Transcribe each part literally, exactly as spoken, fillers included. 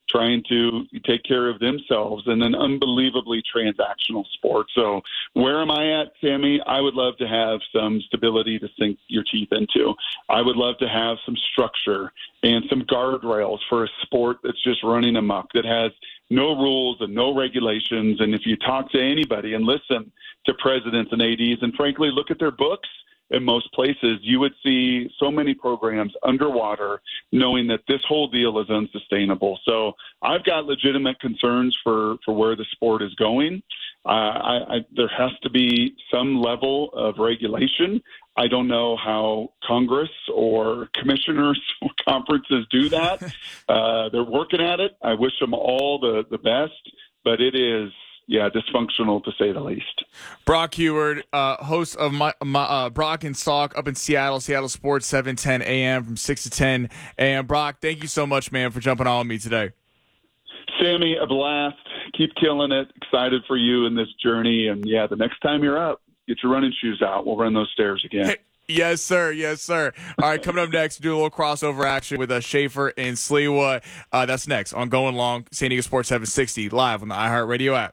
trying to take care of themselves in an unbelievably transactional sport. So where am I at, Sammy? I would love to have some stability to sink your teeth into. I would love to have some structure and some guardrails for a sport that's just running amok, that has no rules and no regulations. And if you talk to anybody and listen to presidents and A Ds and, frankly, look at their books, in most places, you would see so many programs underwater, knowing that this whole deal is unsustainable. So I've got legitimate concerns for, for where the sport is going. Uh, I, I, there has to be some level of regulation. I don't know how Congress or commissioners or conferences do that. uh, they're working at it. I wish them all the, the best, but it is Yeah, dysfunctional to say the least. Brock Huard, uh, host of my, my uh, Brock and Salk up in Seattle, Seattle Sports, seven ten a.m. from six to ten a.m. Brock, thank you so much, man, for jumping on with me today. Sammy, a blast. Keep killing it. Excited for you in this journey. And, yeah, the next time you're up, get your running shoes out. We'll run those stairs again. Hey. Yes, sir. Yes, sir. All right, coming up next, do a little crossover action with uh, Schaefer and Sliwa. Uh, that's next on Going Long, San Diego Sports seven sixty, live on the iHeartRadio app.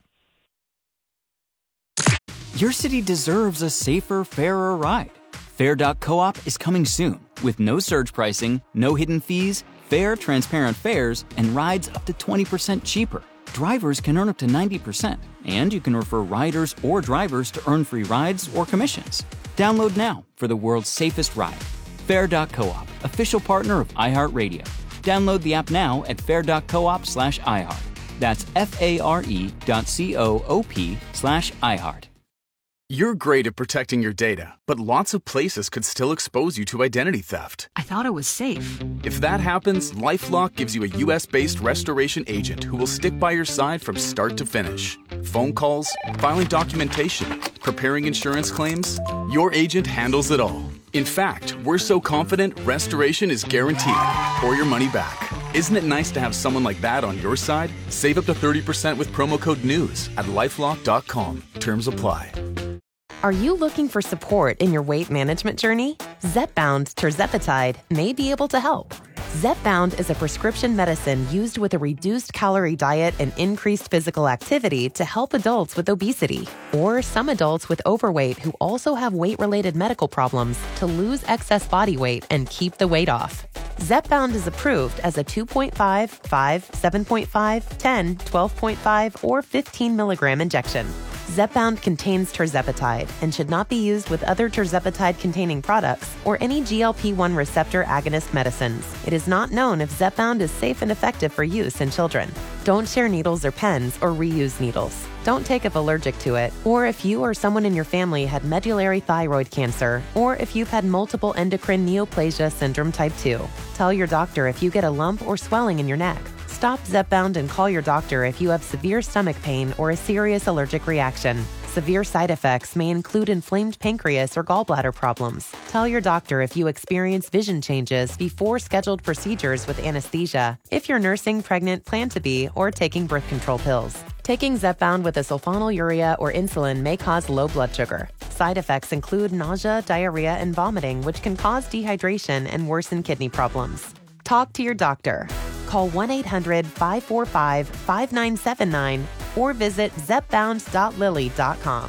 Your city deserves a safer, fairer ride. Fair dot coop is coming soon with no surge pricing, no hidden fees, fair, transparent fares, and rides up to twenty percent cheaper. Drivers can earn up to ninety percent, and you can refer riders or drivers to earn free rides or commissions. Download now for the world's safest ride. Fair dot coop, official partner of iHeartRadio. Download the app now at fair dot coop slash iHeart. That's F-A-R-E dot C-O-O-P slash iHeart. You're great at protecting your data, but lots of places could still expose you to identity theft. I thought it was safe. If that happens, LifeLock gives you a U S-based restoration agent who will stick by your side from start to finish. Phone calls, filing documentation, preparing insurance claims, your agent handles it all. In fact, we're so confident restoration is guaranteed or your money back. Isn't it nice to have someone like that on your side? Save up to thirty percent with promo code NEWS at lifelock dot com. Terms apply. Are you looking for support in your weight management journey? Zepbound tirzepatide may be able to help. Zepbound is a prescription medicine used with a reduced calorie diet and increased physical activity to help adults with obesity or some adults with overweight who also have weight-related medical problems to lose excess body weight and keep the weight off. Zepbound is approved as a two point five, five, seven point five, ten, twelve point five, or fifteen milligram injection. Zepbound contains tirzepatide and should not be used with other tirzepatide-containing products or any G L P one receptor agonist medicines. It is not known if Zepbound is safe and effective for use in children. Don't share needles or pens or reuse needles. Don't take if allergic to it, or if you or someone in your family had medullary thyroid cancer, or if you've had multiple endocrine neoplasia syndrome type two. Tell your doctor if you get a lump or swelling in your neck. Stop Zepbound and call your doctor if you have severe stomach pain or a serious allergic reaction. Severe side effects may include inflamed pancreas or gallbladder problems. Tell your doctor if you experience vision changes before scheduled procedures with anesthesia, if you're nursing, pregnant, plan to be, or taking birth control pills. Taking Zepbound with a sulfonylurea or insulin may cause low blood sugar. Side effects include nausea, diarrhea, and vomiting, which can cause dehydration and worsen kidney problems. Talk to your doctor. Call one eight hundred, five four five, five nine seven nine or visit zepbound dot lilly dot com.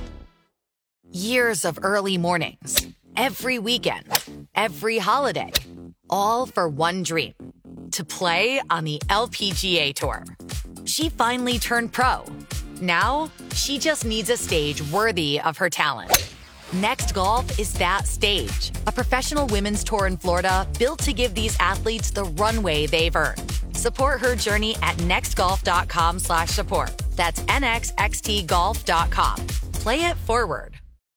Years of early mornings, every weekend, every holiday, all for one dream, to play on the L P G A Tour. She finally turned pro. Now, she just needs a stage worthy of her talent. Next Golf is that stage, a professional women's tour in Florida built to give these athletes the runway they've earned. Support her journey at nextgolf.com slash support. That's nxxt golf dot com. Play it forward.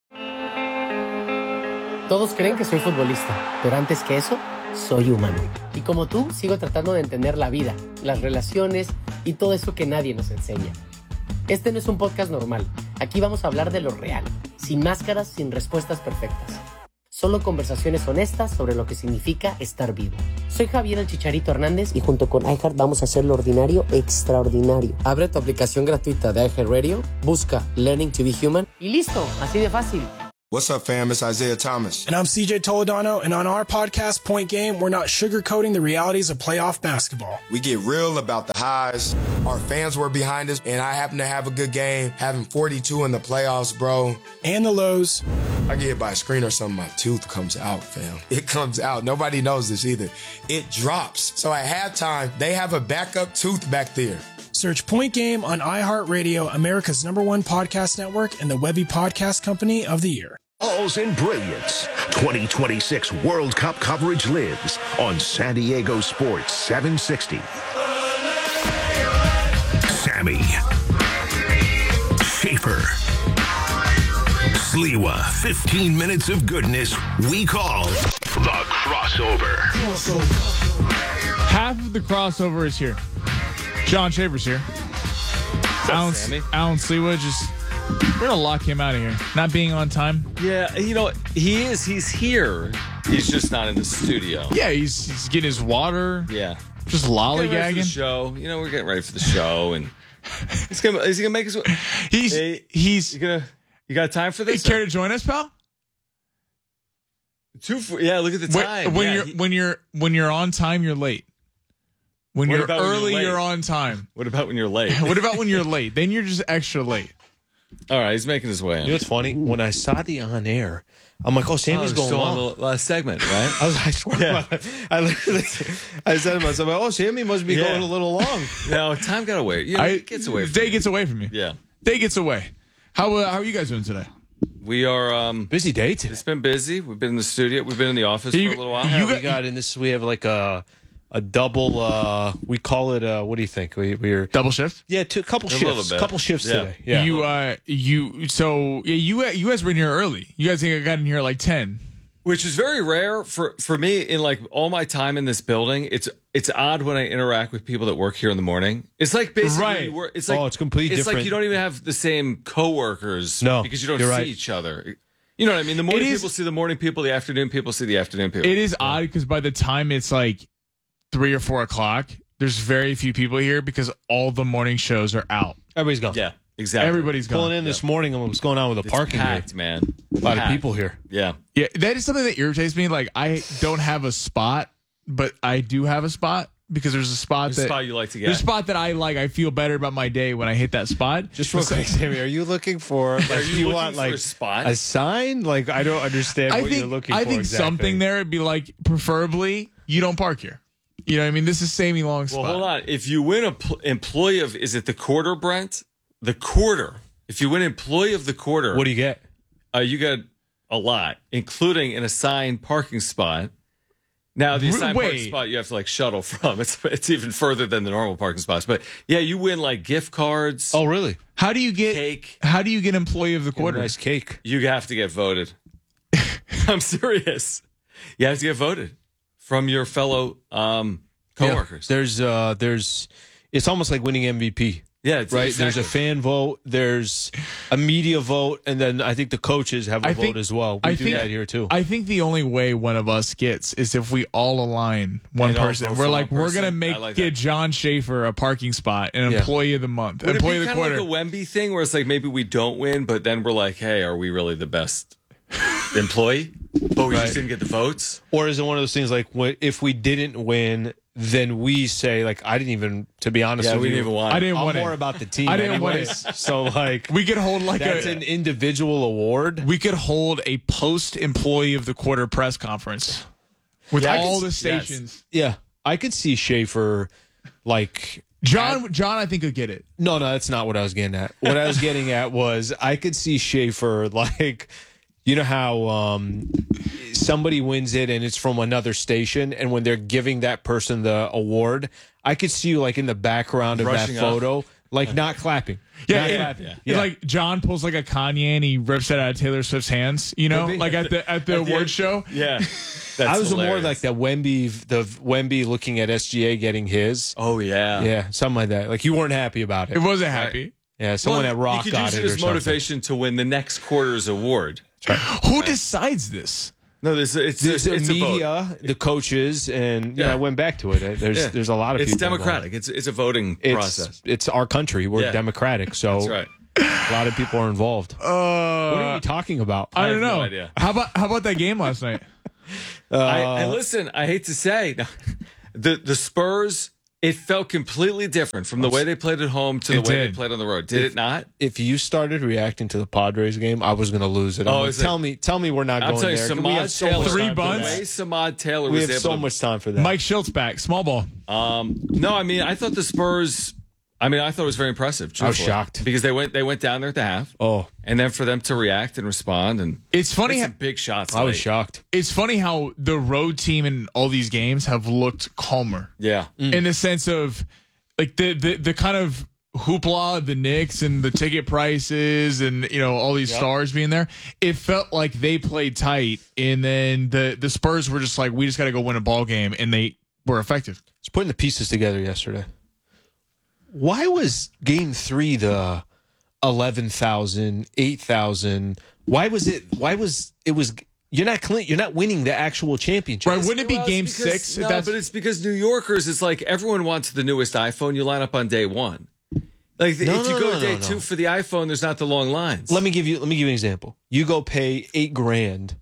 Todos creen que soy futbolista, pero antes que eso, soy humano. Y como tú, sigo tratando de entender la vida, las relaciones y todo eso que nadie nos enseña. Este no es un podcast normal. Aquí vamos a hablar de lo real, sin máscaras, sin respuestas perfectas. Solo conversaciones honestas sobre lo que significa estar vivo. Soy Javier el Chicharito Hernández y junto con iHeart vamos a hacer lo ordinario extraordinario. Abre tu aplicación gratuita de iHeartRadio, busca Learning to be Human y listo, así de fácil. What's up, fam? It's Isaiah Thomas. And I'm C J Toledano, and on our podcast, Point Game, we're not sugarcoating the realities of playoff basketball. We get real about the highs. Our fans were behind us, and I happen to have a good game, having forty-two in the playoffs, bro. And the lows. I get hit by a screen or something, my tooth comes out, fam. It comes out. Nobody knows this either. It drops. So at halftime, they have a backup tooth back there. Search Point Game on iHeartRadio, America's number one podcast network, and the Webby Podcast Company of the Year. Balls and Brilliance. twenty twenty-six World Cup coverage lives on San Diego Sports seven sixty. Sammy. Schaefer. Sliwa. fifteen minutes of goodness we call the crossover. Half of the crossover is here. John Schaefer's here. Alan, Alan Sliwa just... We're going to lock him out of here. Not being on time. Yeah, you know, he is. He's here. He's just not in the studio. Yeah, he's, he's getting his water. Yeah. Just lollygagging. The show. You know, we're getting ready for the show. And he's gonna, is he going to make us... He's... Hey, he's you gonna, you got time for this? Care to join us, pal? Two for, yeah, look at the time. When, when yeah, you're he, when you're when you're on time, you're late. When you're early, when you're, you're on time. What about when you're late? What about when you're late? Then you're just extra late. All right, he's making his way in. You know what's funny? When I saw the on air, I'm like, oh, Sammy's oh, going on the last segment, right? I was, I swear, yeah. I literally, I said to myself, oh, Sammy must be yeah. going a little long. No, time got away. You know, I, it gets away. From day you. gets away from you. Yeah, day gets away. How uh, how are you guys doing today? We are um, busy day today. It's been busy. We've been in the studio. We've been in the office you, for a little while. Yeah, you got, we got in this. We have like a. A double, uh, we call it, uh, what do you think? We, we're double shift? Yeah, two, couple a shifts. Couple shifts yeah. today. Yeah. You, uh, you, so, yeah, you, you guys were in here early. You guys think I got in here at like ten. Which is very rare for, for me in like all my time in this building. It's it's odd when I interact with people that work here in the morning. It's like basically, right. work, it's like, oh, it's completely it's different. It's like you don't even have the same coworkers no, because you don't see right. each other. You know what I mean? The morning is, people see the morning people, the afternoon people see the afternoon people. It is odd because by the time it's like three or four o'clock, there's very few people here because all the morning shows are out. Everybody's gone. Yeah, exactly. Everybody's gone. Pulling in yeah. this morning and what's going on with the it's parking packed, here. man. A lot packed. of people here. Yeah. Yeah, that is something that irritates me. Like, I don't have a spot, but I do have a spot because there's a spot there's that a spot you like to get. There's a spot that I like. I feel better about my day when I hit that spot. Just real quick, Sammy, are you looking for? Like, are you, you looking want for like a spot? A sign? Like, I don't understand I what think, you're looking I for. think exactly. something there would be like, preferably you don't park here. You know what I mean? This is Sammy Long's spot. Well, hold on. If you win a pl- employee of, is it the quarter, Brent? The quarter. If you win employee of the quarter, what do you get? Uh, you get a lot, including an assigned parking spot. Now, the assigned Wait. parking spot you have to like shuttle from. It's it's even further than the normal parking spots. But yeah, you win like gift cards. Oh, really? How do you get cake? How do you get employee of the quarter? Nice cake. You have to get voted. I'm serious. You have to get voted from your fellow um, coworkers. Yeah. There's, uh, there's, it's almost like winning M V P. Yeah, it's right. Exactly. There's a fan vote. There's a media vote, and then I think the coaches have a I vote think, as well. We I do think, that here too. I think the only way one of us gets is if we all align one And all person. vote We're for like, one we're person. gonna make I like get that. John Schaefer a parking spot, an Yeah. employee of the month, Would employee it of be the kind quarter. of like a Wemby thing where it's like maybe we don't win, but then we're like, hey, are we really the best employee? But we Right. just didn't get the votes. Or is it one of those things like when, if we didn't win, then we say like I didn't even, to be honest Yeah, with we you, didn't even want I it. didn't I'm want more it. about the team. I didn't want anyways. So like We could hold like that's a, an individual award. we could hold a post employee of the quarter press conference with Yeah, I all could- the stations. Yeah, I could see Schaefer like. John, John, I think could get it. No, no, that's not what I was getting at. What I was getting at was I could see Schaefer like, you know how um, somebody wins it and it's from another station, and when they're giving that person the award, I could see you like in the background of Rushing that photo, like not clapping. Yeah, Not it- clapping. it's Yeah. like John pulls like a Kanye and he rips it out of Taylor Swift's hands. You know, Could be. like at the at the At the award end. show. Yeah. That's I was hilarious. more like that Wemby, the Wemby looking at S G A getting his. Oh, yeah. Yeah, something like that. Like you weren't happy about it. It wasn't happy. Yeah, someone Well, at Rock you could got use it it or as something. motivation to win the next quarter's award. Who decides this? No, this it's There's it's, the a vote. media, the coaches, and you Yeah. know, I went back to it. There's Yeah. there's a lot of It's people. democratic. It's it's a voting It's, process. It's our country. We're Yeah. democratic. So That's right. A lot of people are involved. Uh, what are we talking about? I don't have no know. idea. How about how about that game last night? Uh, I, and listen, I hate to say, the the Spurs, it felt completely different from the way they played at home to the It way did. they played on the road. Did If- it not? If you started reacting to the Padres game, I was going to lose it. I'm Oh, like, is it- tell me, tell me we're not I'm going telling you, there. We have Samad so Taylor, much Three time for bunts? the way Samad Taylor We was have able so to, much time for that. Mike Schultz back, small ball. Um, no, I mean, I thought the Spurs. I mean, I thought it was very impressive. I was truthfully, shocked. because they went they went down there at the half, Oh, and then for them to react and respond, and It's funny. hit How, some big shots. I was late. shocked. it's funny how the road team in all these games have looked calmer Yeah, in the sense of like the the, the kind of hoopla of the Knicks and the ticket prices and you know all these Yep. stars being there. It felt like they played tight, and then the the Spurs were just like, we just got to go win a ball game, and they were effective. I was putting the pieces together yesterday. Why was game three the eleven thousand, eight thousand? Why was it, why was, it was, you're not clean, you're not winning the actual championship. Right? Wouldn't it be Well, it's game because- six? if No, that's- but it's because New Yorkers. It's like everyone wants the newest iPhone. You line up on day one. Like No, if you no, go no, to day no, no. two for the iPhone, there's not the long lines. Let me give you, let me give you an example. You go pay eight grand.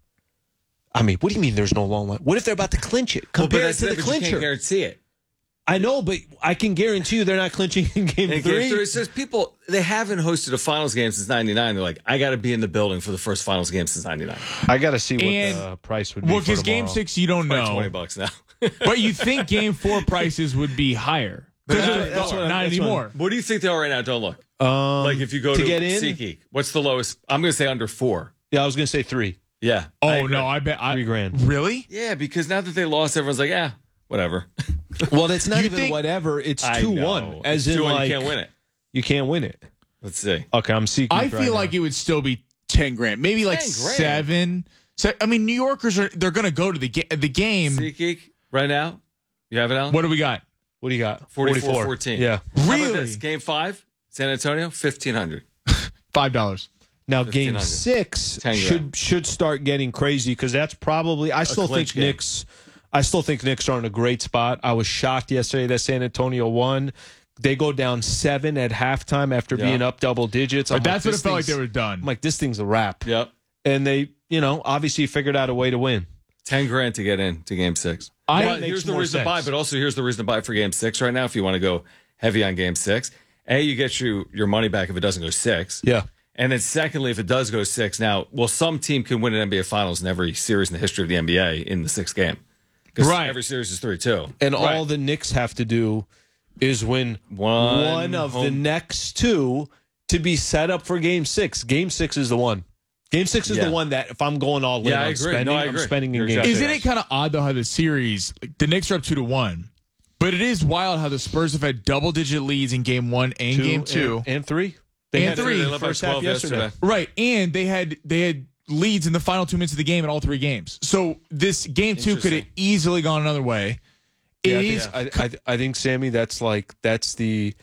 I mean, what do you mean there's no long line? What if they're about to clinch it? Well, but Compare it that's to it, the but you can't clincher. guarantee it. I know, but I can guarantee you they're not clinching in game In three. game three, it says people they haven't hosted a finals game since ninety-nine. They're like, I got to be in the building for the first finals game since ninety-nine. I got to see what And- the price would be. well, for because game tomorrow. six you don't Like know, twenty bucks now. but you think game four prices would be higher. But Because not- they're- that's not what I'm- anymore. What do you think they are right now? Don't look. Um, Like if you go to to, get in? SeatGeek, what's the lowest? I'm going to say under four. Yeah, I was going to say three. Yeah. Oh I agree. no, I bet I, Three grand. Really? Yeah, because now that they lost, everyone's like, yeah, whatever. Well, that's not You even think- whatever. It's I two know. one. As It's in, two one, like you can't win it. You can't win it. Let's see. Okay, I'm seeking. I feel like it would still be ten grand, maybe like ten grand? seven. So, I mean, New Yorkers are they're going to go to the ga- the game. SeatGeek right now. You have it, Alan? What do we got? What do you got? forty-four fourteen. Yeah. How about Really? this? Game five, San Antonio, fifteen hundred. Five dollars. Now, game fifteen hundred. six ten should grand. should start getting crazy because that's probably. I still think clinch game. Knicks. I still think Knicks are in a great spot. I was shocked yesterday that San Antonio won. They go down seven at halftime after Yeah. being up double digits. I'm But that's like, what it this felt like thing's- they were done. I'm like, this thing's a wrap. Yep. And they, you know, obviously figured out a way to win. ten grand to get in to game six. I- Well, That here's makes the more reason to buy, sense. but also here's the reason to buy for game six right now if you want to go heavy on game six. A, you get you, your money back if it doesn't go six. Yeah. And then secondly, if it does go six, now, well, some team can win an N B A Finals in every series in the history of the N B A in the sixth game. Because Right. every series is three two. And Right. all the Knicks have to do is win One one of the home- next two to be set up for game six. Game six is the one. Game six is Yeah. the one that if I'm going all in Yeah, I on agree. spending, No, I I'm agree. spending in You're game exactly six. Isn't it kind of odd though how the series like, the Knicks are up two to one, but it is wild how the Spurs have had double digit leads in game one and Two game two, and, and three. They And had three. They led by first half twelve yesterday. yesterday. right? And they had they had leads in the final two minutes of the game in all three games. So this game two could have Interesting. easily gone another way. Yeah, It I, is. think, I, I, I think Sammy, that's like that's the.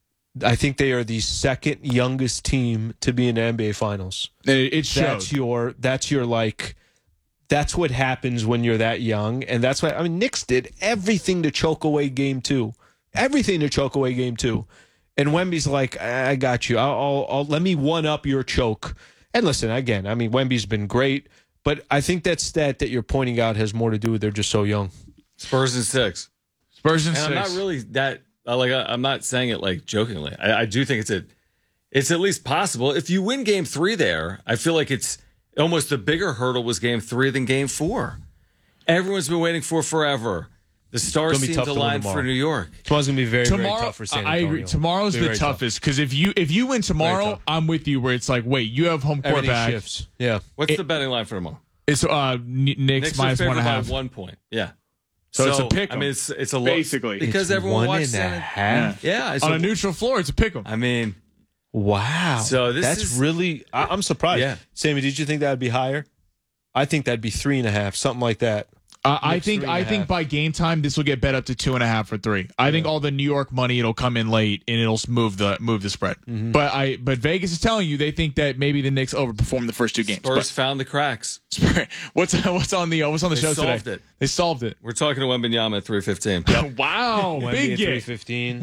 I think they are the second youngest team to be in the N B A Finals. It, it showed. That's your. That's your like. That's what happens when you're that young, and that's why I mean Knicks did everything to choke away game two, everything to choke away game two, and Wemby's like, I, I got you. I'll, I'll, I'll let me one up your choke. And listen, again, I mean Wemby's been great, but I think that stat that you're pointing out has more to do with they're just so young. Spurs in six. Spurs and And six. I'm not really that uh, like I- I'm not saying it like jokingly. I, I do think it's a it's at least possible. If you win game three there, I feel like it's almost a bigger hurdle was game three than game four. Everyone's been waiting for forever. The stars Gonna be seem tough to to win line for tomorrow. New York. Tomorrow's gonna be very, very Tomorrow, tough for San I Antonio. agree. Tomorrow's Be the very tough. toughest because if you if you win tomorrow, tough. I'm with you. Where it's like, wait, you have home court Everything back. shifts. Yeah. What's It- the betting line for tomorrow? It's uh N- Knicks, Knicks are minus favored one and a by half. one point. Yeah. So it's a pick 'em. I mean, it's it's a lo- Basically. because It's everyone one watched and a San- half? Yeah, it's On a- a neutral floor, it's a pick 'em. I mean, Wow. So this that's is- really. I, I'm surprised. Yeah. Sammy, did you think that would be higher? I think that'd be three and a half, something like that. Uh, I Knicks think three and I a think half. by game time this will get bet up to two and a half or three. I think all the New York money it'll come in late and it'll move the move the spread. Mm-hmm. But I but Vegas is telling you they think that maybe the Knicks overperformed the first two games. Spurs found the cracks. But what's what's on the what's on the They show solved today? it. They solved it. We're talking to Wembanyama at three fifteen. Wow, Wemby big at game. three fifteen.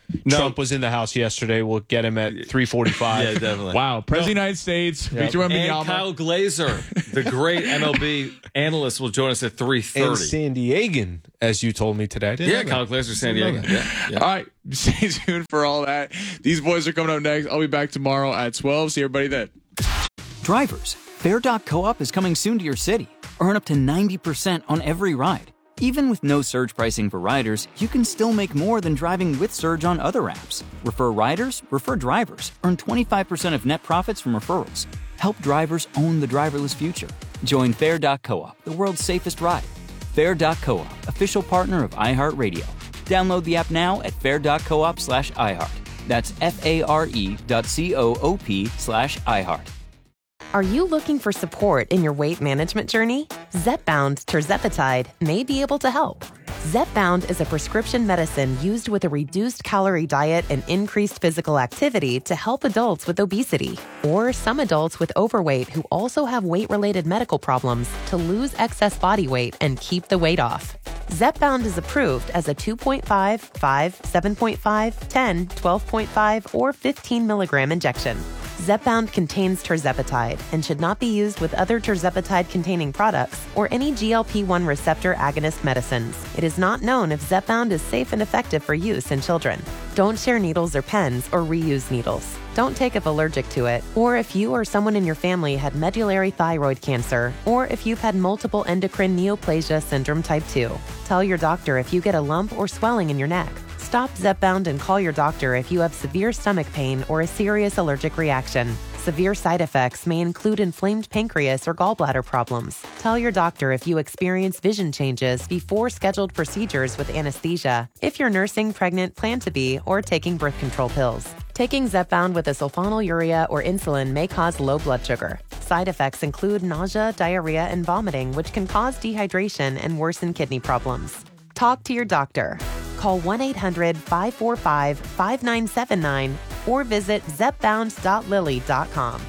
No. Trump was in the house yesterday. We'll get him at three forty-five. Yeah, definitely. Wow. President of the United States, Yep. Victor Wembanyama. And Kyle Glazer, the great M L B analyst, will join us at three And thirty. San Diegan, as you told me today. I didn't Yeah, know Kyle that. Glazer, San Diego. Yeah, yeah. All right. Stay tuned for all that. These boys are coming up next. I'll be back tomorrow at twelve. See everybody then. Drivers, Fair dot Co-op is coming soon to your city. Earn up to ninety percent on every ride. Even with no surge pricing for riders, you can still make more than driving with surge on other apps. Refer riders, refer drivers. Earn twenty-five percent of net profits from referrals. Help drivers own the driverless future. Join Fair dot Co-op, the world's safest ride. Fair dot Co-op, official partner of iHeartRadio. Download the app now at fair dot coop slash iHeart. That's F-A-R-E dot C-O-O-P slash iHeart. Are you looking for support in your weight management journey? Zepbound tirzepatide may be able to help. Zepbound is a prescription medicine used with a reduced calorie diet and increased physical activity to help adults with obesity or some adults with overweight who also have weight-related medical problems to lose excess body weight and keep the weight off. Zepbound is approved as a two point five, five, seven point five, ten, twelve point five, or fifteen milligram injection. Zepbound contains tirzepatide and should not be used with other tirzepatide-containing products or any G L P one receptor agonist medicines. It is not known if Zepbound is safe and effective for use in children. Don't share needles or pens or reuse needles. Don't take if allergic to it, or if you or someone in your family had medullary thyroid cancer, or if you've had multiple endocrine neoplasia syndrome type two. Tell your doctor if you get a lump or swelling in your neck. Stop Zepbound and call your doctor if you have severe stomach pain or a serious allergic reaction. Severe side effects may include inflamed pancreas or gallbladder problems. Tell your doctor if you experience vision changes before scheduled procedures with anesthesia, if you're nursing, pregnant, plan to be, or taking birth control pills. Taking Zepbound with a sulfonylurea or insulin may cause low blood sugar. Side effects include nausea, diarrhea, and vomiting, which can cause dehydration and worsen kidney problems. Talk to your doctor. Call one eight hundred, five four five, five nine seven nine or visit zepbound dot lilly dot com.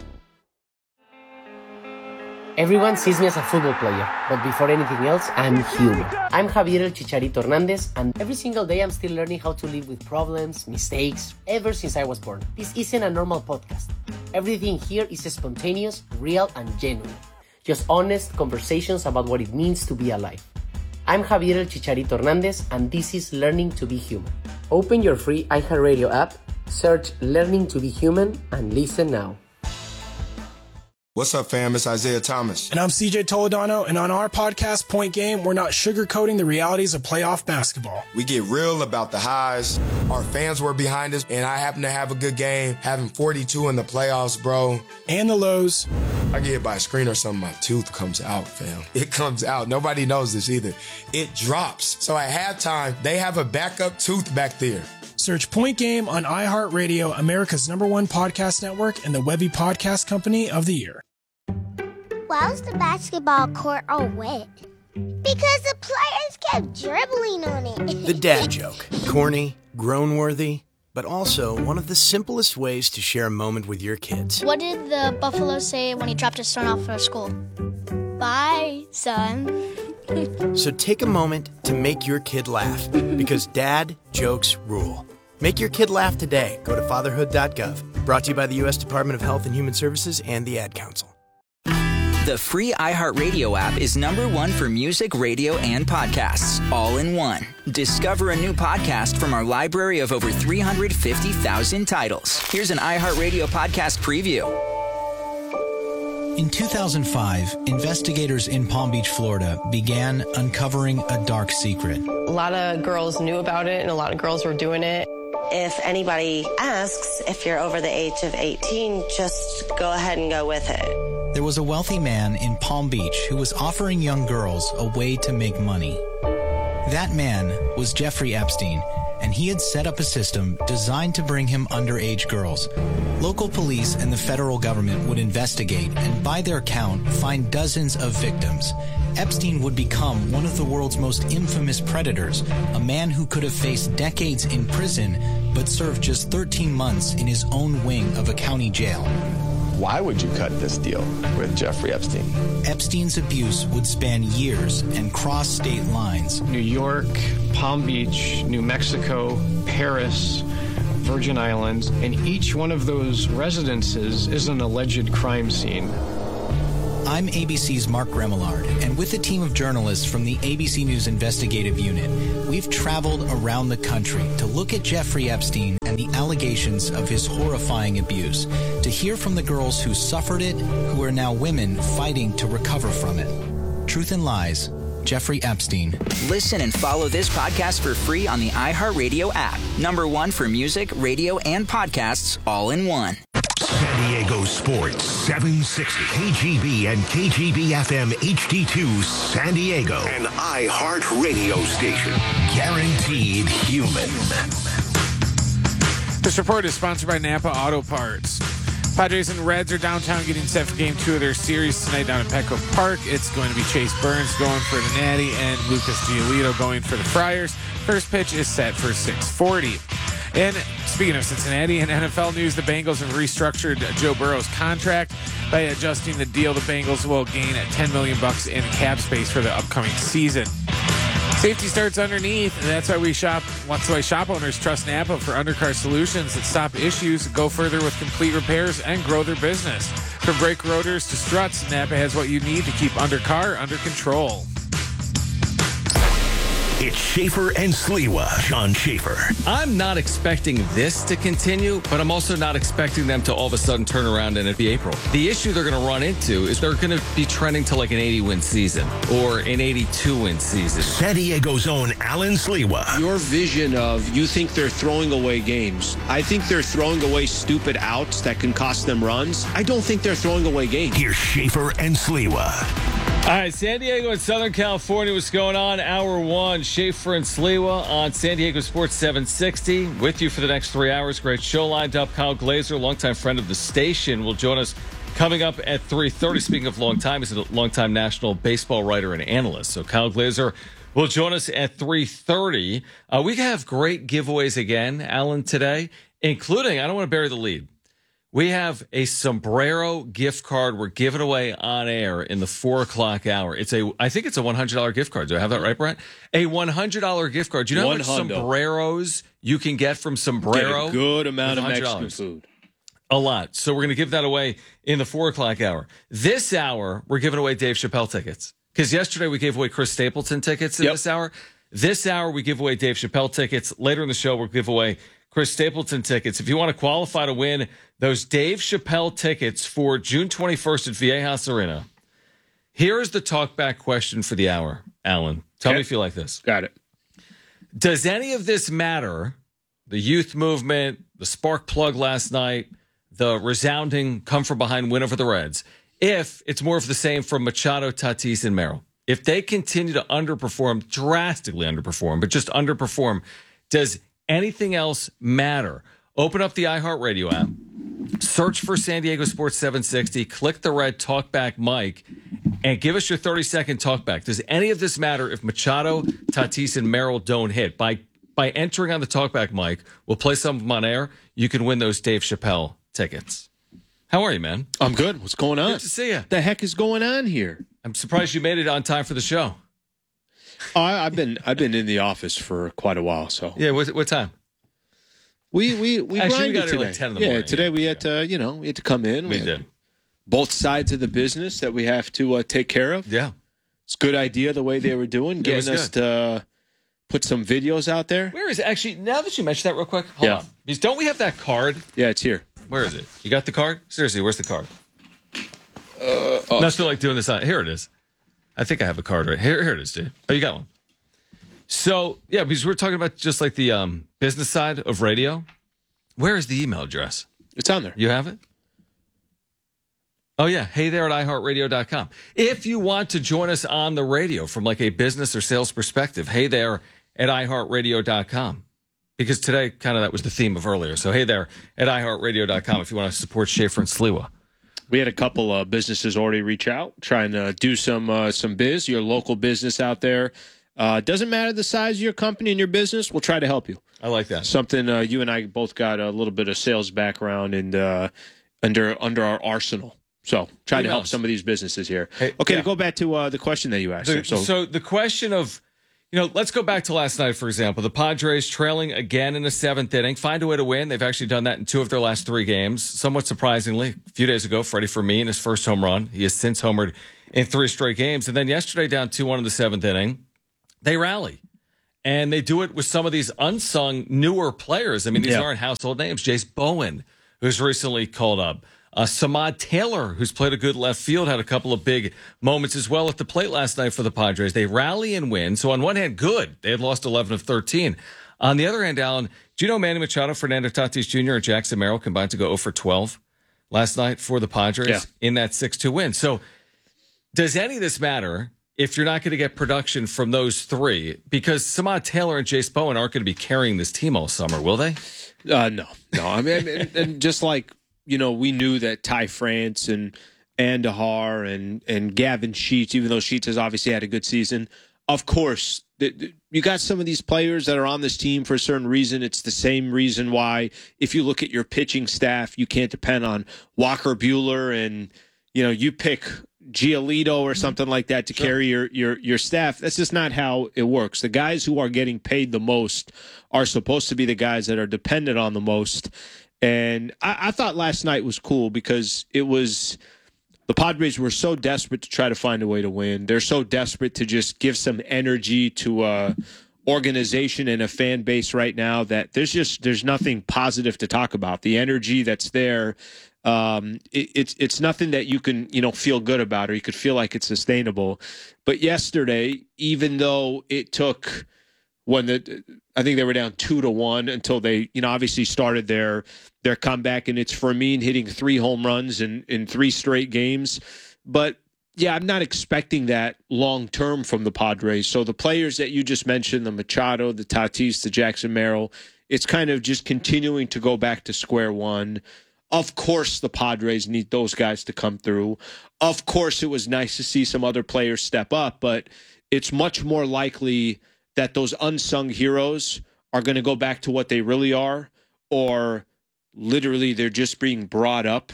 Everyone sees me as a football player, but before anything else, I'm human. I'm Javier El Chicharito Hernandez, and every single day I'm still learning how to live with problems, mistakes, ever since I was born. This isn't a normal podcast. Everything here is spontaneous, real, and genuine. Just honest conversations about what it means to be alive. I'm Javier El Chicharito Hernandez, and this is Learning to be Human. Open your free iHeartRadio app, search Learning to be Human, and listen now. What's up, fam? It's Isaiah Thomas. And I'm C J Toledano, and on our podcast, Point Game, we're not sugarcoating the realities of playoff basketball. We get real about the highs. Our fans were behind us, and I happen to have a good game, having forty-two in the playoffs, bro. And the lows. I get hit by a screen or something, my tooth comes out, fam. It comes out. Nobody knows this either. It drops. So at halftime, they have a backup tooth back there. Search Point Game on iHeartRadio, America's number one podcast network, and the Webby Podcast Company of the Year. Why was the basketball court all wet? Because the players kept dribbling on it. The dad joke. Corny, groan-worthy, but also one of the simplest ways to share a moment with your kids. What did the buffalo say when he dropped his son off at school? Bye, son. So take a moment to make your kid laugh, because dad jokes rule. Make your kid laugh today. Go to fatherhood dot gov. Brought to you by the U S Department of Health and Human Services and the Ad Council. The free iHeartRadio app is number one for music, radio, and podcasts, all in one. Discover a new podcast from our library of over three hundred fifty thousand titles. Here's an iHeartRadio podcast preview. In two thousand five, investigators in Palm Beach, Florida, began uncovering a dark secret. A lot of girls knew about it, and a lot of girls were doing it. If anybody asks if you're over the age of eighteen, just go ahead and go with it. There was a wealthy man in Palm Beach who was offering young girls a way to make money. That man was Jeffrey Epstein, and he had set up a system designed to bring him underage girls. Local police and the federal government would investigate and, by their count, find dozens of victims. Epstein would become one of the world's most infamous predators, a man who could have faced decades in prison but served just thirteen months in his own wing of a county jail. Why would you cut this deal with Jeffrey Epstein? Epstein's abuse would span years and cross state lines. New York, Palm Beach, New Mexico, Paris, Virgin Islands, and each one of those residences is an alleged crime scene. I'm A B C's Mark Remillard, and with a team of journalists from the A B C News Investigative Unit, we've traveled around the country to look at Jeffrey Epstein and the allegations of his horrifying abuse, to hear from the girls who suffered it, who are now women fighting to recover from it. Truth and Lies, Jeffrey Epstein. Listen and follow this podcast for free on the iHeartRadio app. Number one for music, radio, and podcasts all in one. San Diego Sports seven sixty, K G B and K G B F M H D two San Diego, an iHeartRadio station, guaranteed human. This report is sponsored by Napa Auto Parts. Padres and Reds are downtown getting set for game two of their series tonight down at Petco Park. It's going to be Chase Burns going for the Natty and Lucas Giolito going for the Friars. First pitch is set for six forty. And speaking of Cincinnati, in N F L news, the Bengals have restructured Joe Burrow's contract. By adjusting the deal, the Bengals will gain ten million dollars bucks in cap space for the upcoming season. Safety starts underneath, and that's why we shop. That's why shop owners trust Napa for undercar solutions that stop issues, go further with complete repairs, and grow their business. From brake rotors to struts, Napa has what you need to keep undercar under control. It's Schaefer and Sliwa. John Schaefer. I'm not expecting this to continue, but I'm also not expecting them to all of a sudden turn around and it be April. The issue they're going to run into is they're going to be trending to like an eighty-win season or an eighty-two-win season. San Diego's own Alan Sliwa. Your vision of you think they're throwing away games. I think they're throwing away stupid outs that can cost them runs. I don't think they're throwing away games. Here's Schaefer and Sliwa. All right, San Diego and Southern California, what's going on? Hour one, Schaefer and Sliwa on San Diego Sports seven sixty. With you for the next three hours. Great show lined up. Kyle Glaser, longtime friend of the station, will join us coming up at three thirty. Speaking of long time, he's a longtime national baseball writer and analyst. So Kyle Glaser will join us at three thirty. Uh, we have great giveaways again, Alan, today, including, I don't want to bury the lead, we have a sombrero gift card we're giving away on air in the four o'clock hour. It's a, I think it's a one hundred dollars gift card. Do I have that right, Brent? A one hundred dollars gift card. Do you know how much sombreros you can get from Sombrero? Get a good amount of Mexican food. A lot. So we're going to give that away in the four o'clock hour. This hour, we're giving away Dave Chappelle tickets. Because yesterday we gave away Chris Stapleton tickets in yep. this hour. This hour, we give away Dave Chappelle tickets. Later in the show, we'll give away Chris Stapleton tickets. If you want to qualify to win those Dave Chappelle tickets for June twenty-first at Viejas Arena, here is the talkback question for the hour, Alan. Tell okay. me if you like this. Got it. Does any of this matter? The youth movement, the spark plug last night, the resounding come from behind win over the Reds, if it's more of the same from Machado, Tatis, and Merrill. If they continue to underperform, drastically underperform, but just underperform, does anything else matter? Open up the iHeartRadio app, search for San Diego Sports seven sixty, click the red talkback mic, and give us your thirty-second talkback. Does any of this matter if Machado, Tatis, and Merrill don't hit? By by entering on the talkback mic, we'll play some of them on air. You can win those Dave Chappelle tickets. How are you, man? I'm good. What's going on? Good to see you. The heck is going on here? I'm surprised you made it on time for the show. Oh, I, I've been I've been in the office for quite a while. So yeah, what, what time? We we we Actually, we got today. here like ten in the yeah, morning. today we had to you know we had to come in. We, we did. Both sides of the business that we have to uh, take care of. Yeah, it's a good idea the way they were doing, getting us to uh, put some videos out there. Where is it? Actually, now that you mentioned that real quick, hold yeah. on. Because don't we have that card? Yeah, it's here. Where is it? You got the card? Seriously, where's the card? Uh, oh. Not still like doing this on. Here it is. I think I have a card right here. Here it is, dude. Oh, you got one. So yeah, because we're talking about just like the um, business side of radio. Where is the email address? It's on there. You have it? Oh, yeah. Hey there at i heart radio dot com. If you want to join us on the radio from like a business or sales perspective, hey there at i heart radio dot com. Because today, kind of that was the theme of earlier. So hey there at i heart radio dot com if you want to support Schaefer and Sliwa. We had a couple of uh, businesses already reach out, trying to do some uh, some biz, your local business out there. Uh, doesn't matter the size of your company and your business, we'll try to help you. I like that. Something uh, you and I both got a little bit of sales background, and uh, under under our arsenal. So trying to help some of these businesses here. Hey, okay, yeah. to go back to uh, the question that you asked. The, there. So, so the question of, you know, let's go back to last night, for example. The Padres trailing again in the seventh inning, find a way to win. They've actually done that in two of their last three games. Somewhat surprisingly, a few days ago, Freddie Fermin, his first home run. He has since homered in three straight games. And then yesterday, down two one in the seventh inning, they rally. And they do it with some of these unsung newer players. I mean, these Yeah. aren't household names. Jace Bowen, who's recently called up. Uh, Samad Taylor, who's played a good left field, had a couple of big moments as well at the plate last night for the Padres. They rally and win. So on one hand, good. They had lost eleven of thirteen. On the other hand, Alan, do you know Manny Machado, Fernando Tatis Junior, and Jackson Merrill combined to go zero for twelve last night for the Padres Yeah. in that six two win? So does any of this matter if you're not going to get production from those three? Because Samad Taylor and Jace Bowen aren't going to be carrying this team all summer, will they? Uh, no, no. I mean, and, and just like, you know, we knew that Ty France and Andahar and and Gavin Sheets, even though Sheets has obviously had a good season, of course, th- th- you got some of these players that are on this team for a certain reason. It's the same reason why, if you look at your pitching staff, you can't depend on Walker Buehler and, you know, you pick Giolito or something like that to carry your, your your staff. That's just not how it works. The guys who are getting paid the most are supposed to be the guys that are dependent on the most. And I, I thought last night was cool because it was the Padres were so desperate to try to find a way to win. They're so desperate to just give some energy to a organization and a fan base right now that there's just there's nothing positive to talk about. The energy that's there, um, it, it's it's nothing that you can you know feel good about or you could feel like it's sustainable. But yesterday, even though it took when the I think they were down two to one until they, you know, obviously started their their comeback, and it's Fermin hitting three home runs in, in three straight games. But yeah, I'm not expecting that long term from the Padres. So the players that you just mentioned, the Machado, the Tatis, the Jackson Merrill, it's kind of just continuing to go back to square one. Of course, the Padres need those guys to come through. Of course, it was nice to see some other players step up, but it's much more likely that those unsung heroes are going to go back to what they really are, or literally they're just being brought up.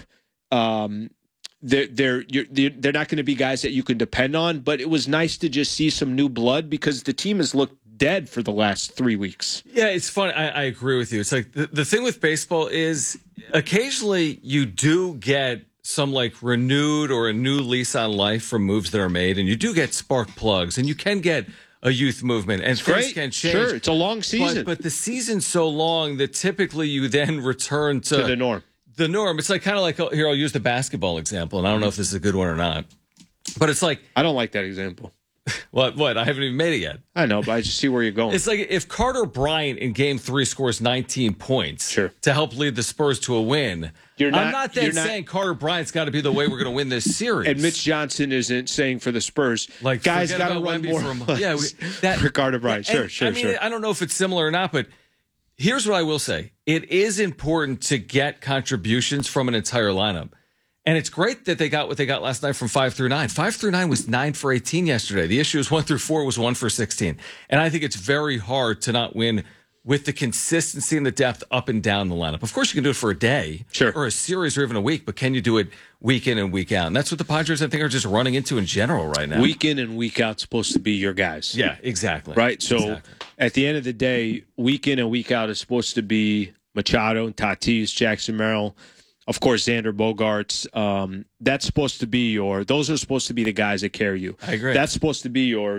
Um, they're they're you're, they're not going to be guys that you can depend on. But it was nice to just see some new blood because the team has looked dead for the last three weeks. Yeah, it's fun. I, I agree with you. It's like the, the thing with baseball is occasionally you do get some like renewed or a new lease on life from moves that are made, and you do get spark plugs, and you can get a youth movement, and It's things great. can change. Sure, it's a long season. But, but the season's so long that typically you then return to, To the norm. The norm. It's like kind of like, oh, here, I'll use the basketball example, and I don't know if this is a good one or not. But it's like, I don't like that example. What? What? I haven't even made it yet. I know, but I just see where you're going. It's like if Carter Bryant in Game Three scores nineteen points sure. to help lead the Spurs to a win. You're not, I'm not then you're not, saying Carter Bryant's got to be the way we're going to win this series. And Mitch Johnson isn't saying for the Spurs, like guys got to run Wemby more. From, yeah, we, that for Carter Bryant. Sure, and, sure, I mean, sure. I don't know if it's similar or not, but here's what I will say: it is important to get contributions from an entire lineup. And it's great that they got what they got last night from five through nine. Five through nine was nine for eighteen yesterday. The issue is one through four was one for sixteen. And I think it's very hard to not win with the consistency and the depth up and down the lineup. Of course, you can do it for a day sure. or a series or even a week, but can you do it week in and week out? And that's what the Padres, I think, are just running into in general right now. Week in and week out supposed to be your guys. Yeah, exactly. Right? So exactly. At the end of the day, week in and week out is supposed to be Machado, Tatis, Jackson Merrill, of course, Xander Bogaerts. Um, that's supposed to be your, those are supposed to be the guys that carry you. I agree. That's supposed to be your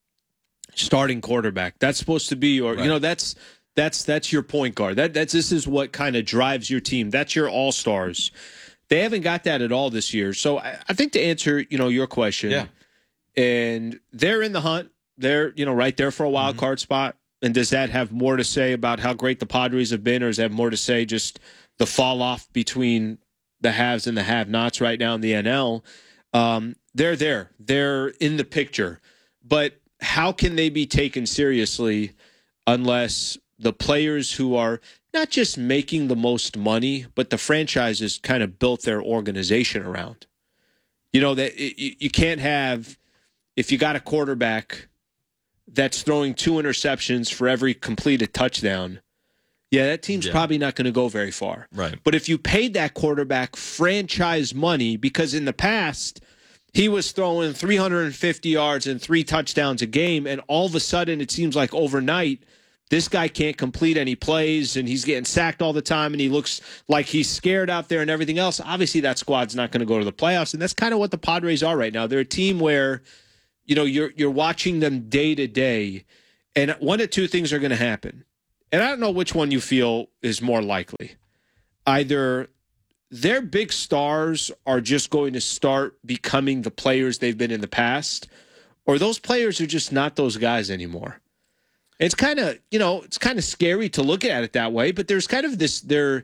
starting quarterback. That's supposed to be your, right. you know, that's, that's, that's your point guard. That, that's, this is what kind of drives your team. That's your all-stars. They haven't got that at all this year. So I, I think to answer, you know, your question, yeah. and they're in the hunt. They're, you know, right there for a wild mm-hmm. card spot. And does that have more to say about how great the Padres have been, or does that have more to say just the fall off between the haves and the have-nots right now in the N L? Um, they're there. They're in the picture. But how can they be taken seriously unless the players who are not just making the most money, but the franchises kind of built their organization around? You know, that you can't have, if you got a quarterback that's throwing two interceptions for every completed touchdown, Yeah, that team's Yeah. probably not going to go very far. Right. But if you paid that quarterback franchise money, because in the past he was throwing three hundred fifty yards and three touchdowns a game, and all of a sudden it seems like overnight this guy can't complete any plays and he's getting sacked all the time and he looks like he's scared out there and everything else. Obviously that squad's not going to go to the playoffs, and that's kind of what the Padres are right now. They're a team where, you know, you're you're watching them day to day, and one of two things are going to happen. And I don't know which one you feel is more likely. Either their big stars are just going to start becoming the players they've been in the past, or those players are just not those guys anymore. It's kind of, you know, it's kind of scary to look at it that way, but there's kind of this, there,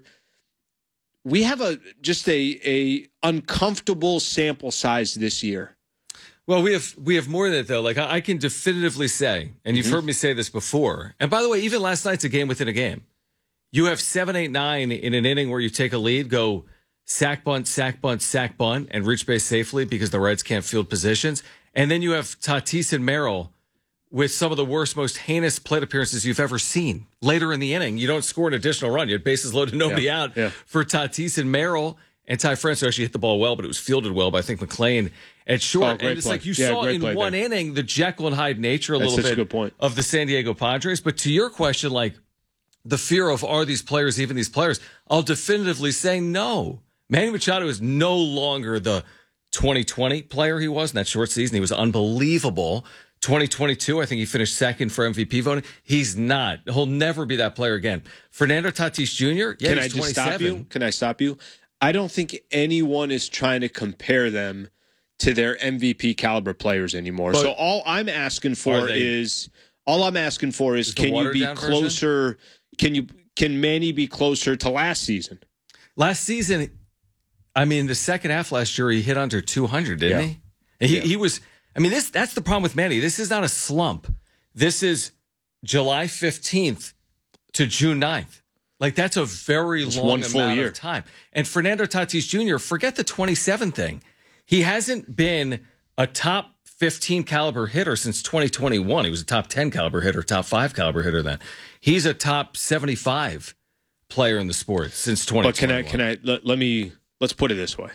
we have a, just a, a uncomfortable sample size this year. Well, we have we have more than that, though. Like, I, I can definitively say, and you've Mm-hmm. heard me say this before, and by the way, even last night's a game within a game. You have seven, eight, nine in an inning where you take a lead, go sack bunt, sack bunt, sack bunt, and reach base safely because the Reds can't field positions. And then you have Tatis and Merrill with some of the worst, most heinous plate appearances you've ever seen. Later in the inning, you don't score an additional run. You had bases loaded, nobody Yeah, out yeah. for Tatis and Merrill. And Ty France actually hit the ball well, but it was fielded well by, I think, McClain at short. Oh, great and it's play. like you Yeah, saw great in play one there. inning the Jekyll and Hyde nature a That's little such a bit good point. of the San Diego Padres. But to your question, like the fear of are these players even these players, I'll definitively say no. Manny Machado is no longer the twenty twenty player he was in that short season. He was unbelievable. twenty twenty-two, I think he finished second for M V P voting. He's not. He'll never be that player again. Fernando Tatis Junior, yeah, Can I he's just stop twenty-seven. you? Can I stop you? I don't think anyone is trying to compare them to their M V P caliber players anymore. But so all I'm asking for are they- is all I'm asking for is Is the can you watered be down version? closer? Can you can Manny be closer to last season? Last season, I mean, the second half last year, he hit under two hundred, didn't Yeah. he? And he, Yeah. he was, I mean, this that's the problem with Manny. This is not a slump. This is July fifteenth to June ninth. Like, that's a very It's long one full amount year. of time. And Fernando Tatis Junior, forget the twenty-seven thing. He hasn't been a top fifteen caliber hitter since twenty twenty-one. He was a top ten caliber hitter, top five caliber hitter then. He's a top seventy-five player in the sport since twenty twenty-one. But can I can I let, let me let's put it this way.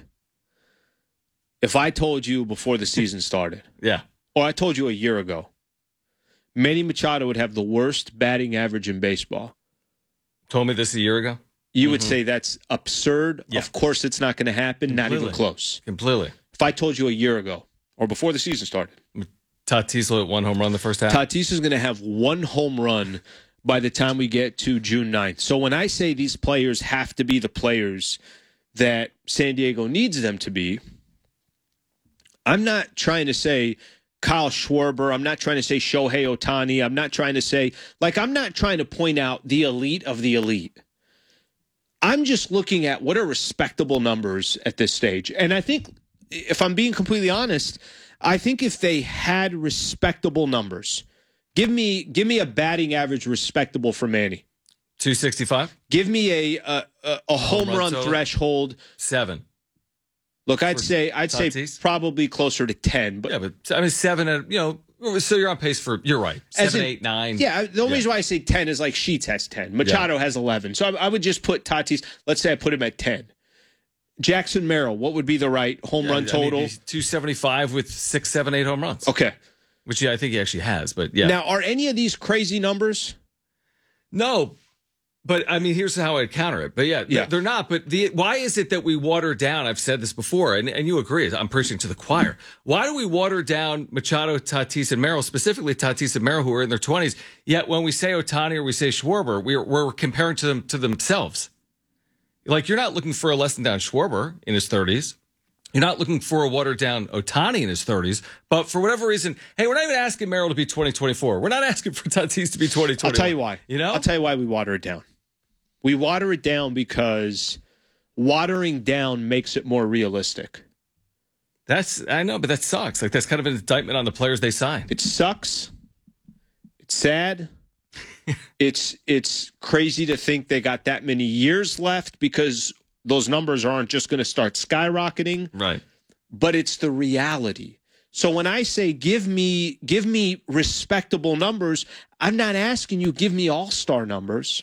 If I told you before the season started, Yeah. or I told you a year ago, Manny Machado would have the worst batting average in baseball, Told me this a year ago? you would Mhm. say that's absurd. Yeah. Of course it's not going to happen, not even Completely. close. Completely. If I told you a year ago or before the season started, Tatis will hit one home run the first half. Tatis is going to have one home run by the time we get to June ninth. So when I say these players have to be the players that San Diego needs them to be, I'm not trying to say Kyle Schwarber. I'm not trying to say Shohei Ohtani. I'm not trying to say, like, I'm not trying to point out the elite of the elite. I'm just looking at what are respectable numbers at this stage. And I think, if I'm being completely honest, I think if they had respectable numbers, give me give me a batting average respectable for Manny. two sixty-five? Give me a a, a, a home, run run total? threashhold. Seven. Look, I'd For say I'd say Tatis? probably closer to ten. But Yeah, but I mean, seven, and, you know, so you're on pace for, you're right. As Seven, in- eight, nine. yeah, the only reason why I say ten is like Sheets has ten, Machado has eleven. So I, I would just put Tatis. Let's say I put him at ten. Jackson Merrill, what would be the right home Yeah, run I mean, total? he's two seventy-five with six, seven, eight home runs. Okay. Which, yeah, I think he actually has, but yeah. Now, are any of these crazy numbers? No, but I mean, here's how I'd counter it. But yeah, Yeah. they're not. But the why is it that we water down? I've said this before, and, and you agree. I'm preaching to the choir. Why do we water down Machado, Tatis, and Merrill, specifically Tatis and Merrill, who are in their twenties? Yet when we say Ohtani or we say Schwarber, we're, we're comparing to them to themselves. Like, you're not looking for a lesson down Schwarber in his thirties. You're not looking for a watered down Ohtani in his thirties. But for whatever reason, hey, we're not even asking Merrill to be twenty twenty-four. We're not asking for Tatis to be twenty twenty-one. I'll tell you why. You know? I'll tell you why we water it down. We water it down because watering down makes it more realistic. That's, I know, but that sucks. Like, that's kind of an indictment on the players they signed. It sucks. It's sad. it's it's crazy to think they got that many years left because those numbers aren't just going to start skyrocketing. Right. But it's the reality. So when I say give me give me respectable numbers, I'm not asking you give me all-star numbers.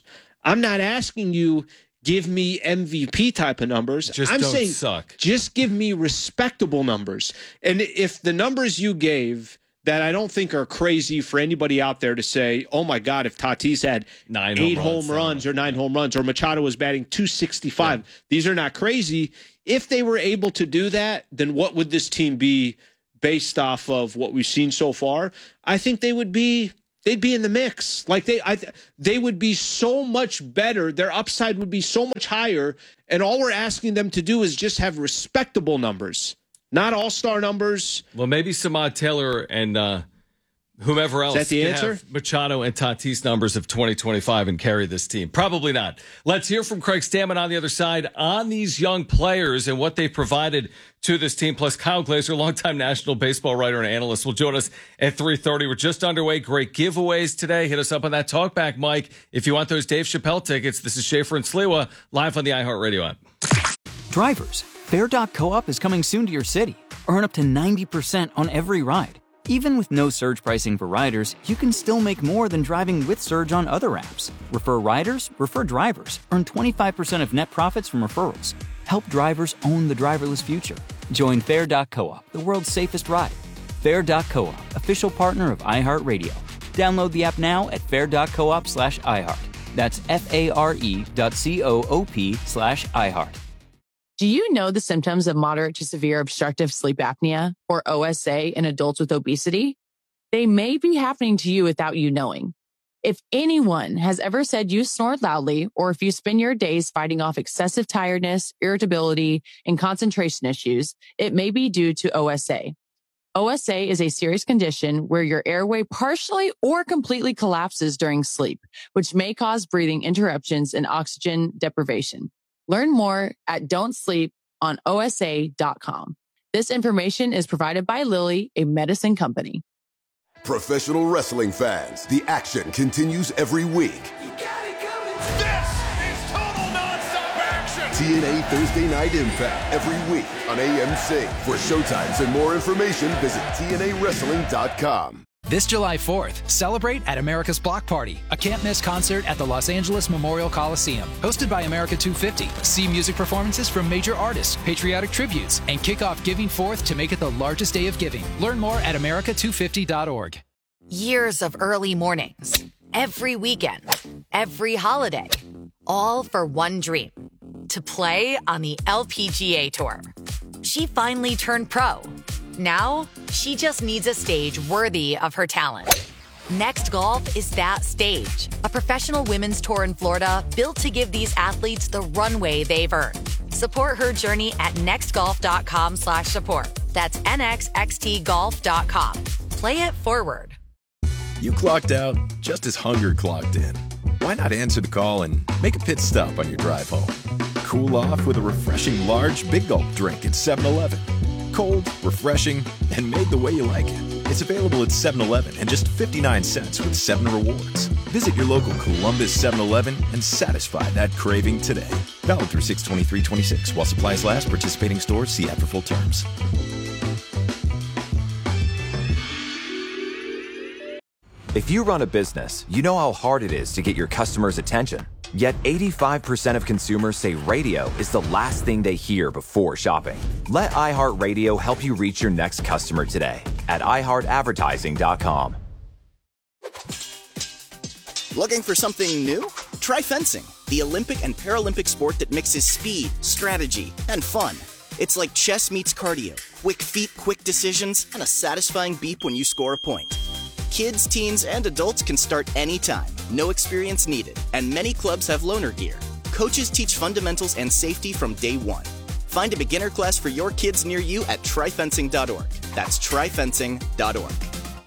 I'm not asking you give me M V P type of numbers. Just I'm don't saying suck. Just give me respectable numbers. And if the numbers you gave that I don't think are crazy for anybody out there to say, oh my God, if Tatis had nine eight home runs, home runs or nine home runs, or Machado was batting two sixty-five, yeah. These are not crazy. If they were able to do that, then what would this team be based off of what we've seen so far? I think they would be they'd be in the mix. Like they I they would be so much better. Their upside would be so much higher, and all we're asking them to do is just have respectable numbers. Not all-star numbers. Well, maybe Samad Taylor and uh, whomever else Is that the can answer? have Machado and Tatis numbers of twenty twenty-five and carry this team. Probably not. Let's hear from Craig Stammen on the other side on these young players and what they provided to this team. Plus, Kyle Glaser, longtime national baseball writer and analyst, will join us at three thirty. We're just underway. Great giveaways today. Hit us up on that talkback, Mike. If you want those Dave Chappelle tickets, this is Schaefer and Sliwa live on the iHeartRadio app. Drivers, Fair dot Co-op is coming soon to your city. Earn up to ninety percent on every ride. Even with no surge pricing for riders, you can still make more than driving with surge on other apps. Refer riders, refer drivers. Earn twenty-five percent of net profits from referrals. Help drivers own the driverless future. Join Fair dot Co-op, the world's safest ride. Fair dot Co-op, official partner of iHeartRadio. Download the app now at fair dot coop slash iHeart. That's F-A-R-E dot C-O-O-P slash iHeart. Do you know the symptoms of moderate to severe obstructive sleep apnea, or O S A, in adults with obesity? They may be happening to you without you knowing. If anyone has ever said you snore loudly, or if you spend your days fighting off excessive tiredness, irritability, and concentration issues, it may be due to O S A. O S A is a serious condition where your airway partially or completely collapses during sleep, which may cause breathing interruptions and oxygen deprivation. Learn more at don't sleep on O S A dot com. This information is provided by Lilly, a medicine company. Professional wrestling fans, the action continues every week. This is total nonstop action. T N A Thursday Night Impact every week on A M C. For showtimes and more information, visit T N A wrestling dot com. This July fourth, celebrate at America's Block Party, a can't-miss concert at the Los Angeles Memorial Coliseum. Hosted by America two fifty, see music performances from major artists, patriotic tributes, and kick off Giving Fourth to make it the largest day of giving. Learn more at America two fifty dot org. Years of early mornings, every weekend, every holiday, all for one dream, to play on the L P G A Tour. She finally turned pro. Now, she just needs a stage worthy of her talent. Next Golf is that stage, a professional women's tour in Florida built to give these athletes the runway they've earned. Support her journey at next golf dot com slash support. That's N X X T golf dot com. Play it forward. You clocked out just as hunger clocked in. Why not answer the call and make a pit stop on your drive home? Cool off with a refreshing large Big Gulp drink at seven eleven. Cold, refreshing, and made the way you like it. It's available at seven eleven and just fifty-nine cents with seven rewards. Visit your local Columbus seven eleven and satisfy that craving today. Valid through six twenty-three twenty-six. While supplies last, participating stores see app for full terms. If you run a business, you know how hard it is to get your customers' attention. Yet eighty-five percent of consumers say radio is the last thing they hear before shopping. Let iHeartRadio help you reach your next customer today at i heart advertising dot com. Looking for something new? Try fencing, the Olympic and Paralympic sport that mixes speed, strategy, and fun. It's like chess meets cardio, quick feet, quick decisions, and a satisfying beep when you score a point. Kids, teens, and adults can start anytime. No experience needed, and many clubs have loaner gear. Coaches teach fundamentals and safety from day one. Find a beginner class for your kids near you at try fencing dot org. That's try fencing dot org.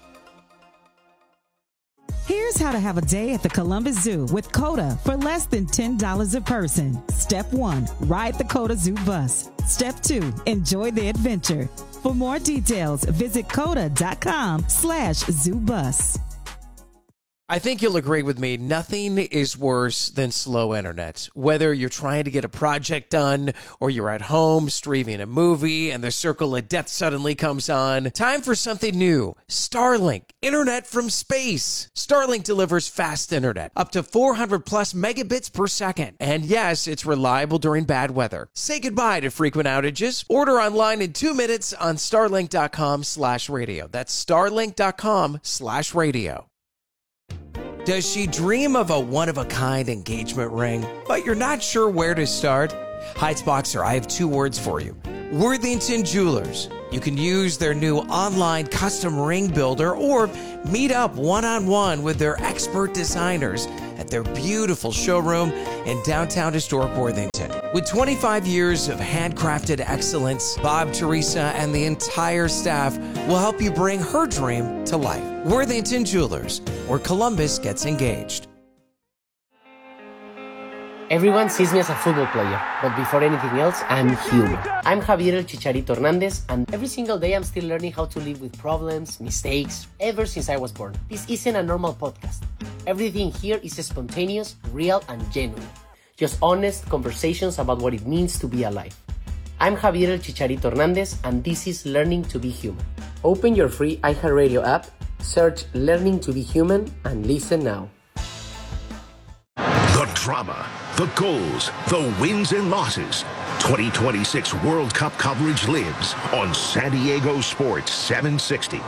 Here's how to have a day at the Columbus Zoo with COTA for less than ten dollars a person. Step one, ride the COTA Zoo bus. Step two, enjoy the adventure. For more details, visit coda dot com slash zoo bus. I think you'll agree with me. Nothing is worse than slow internet. Whether you're trying to get a project done or you're at home streaming a movie and the circle of death suddenly comes on, time for something new. Starlink, internet from space. Starlink delivers fast internet, up to four hundred plus megabits per second. And yes, it's reliable during bad weather. Say goodbye to frequent outages. Order online in two minutes on starlink.com slash radio. That's starlink.com slash radio. Does she dream of a one-of-a-kind engagement ring, but you're not sure where to start? Heights Boxer, I have two words for you. Worthington Jewelers. You can use their new online custom ring builder or meet up one-on-one with their expert designers at their beautiful showroom in downtown historic Worthington. With twenty-five years of handcrafted excellence, Bob, Teresa, and the entire staff will help you bring her dream to life. Worthington Jewelers, where Columbus gets engaged. Everyone sees me as a football player, but before anything else, I'm human. I'm Javier El Chicharito Hernandez, and every single day I'm still learning how to live with problems, mistakes, ever since I was born. This isn't a normal podcast. Everything here is spontaneous, real, and genuine. Just honest conversations about what it means to be alive. I'm Javier El Chicharito Hernandez, and this is Learning to Be Human. Open your free iHeartRadio app, search Learning to Be Human, and listen now. The drama, the goals, the wins and losses. twenty twenty-six World Cup coverage lives on San Diego Sports seven sixty.